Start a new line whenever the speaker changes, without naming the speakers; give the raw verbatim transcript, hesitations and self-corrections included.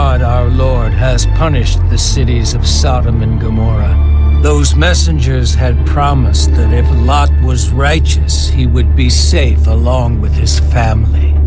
God our Lord has punished the cities of Sodom and Gomorrah. Those messengers had promised that if Lot was righteous, he would be safe along with his family.